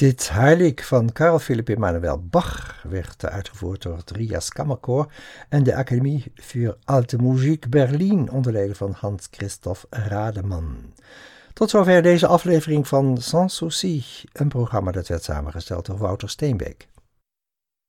Dit Heilig van Carl Philipp Emanuel Bach werd uitgevoerd door het Rias Kammerkoor en de Academie für Alte Musik Berlin, onderdelen van Hans Christoph Rademan. Tot zover deze aflevering van Sans Souci, een programma dat werd samengesteld door Wouter Steenbeek.